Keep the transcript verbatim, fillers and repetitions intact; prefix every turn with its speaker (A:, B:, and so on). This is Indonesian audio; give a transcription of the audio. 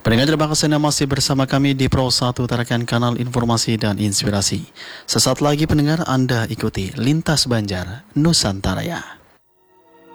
A: Pendengar terima kasih Anda masih bersama kami di Pro satu Tarakan Kanal Informasi dan Inspirasi. Sesaat lagi pendengar Anda ikuti Lintas Banjar Nusantara.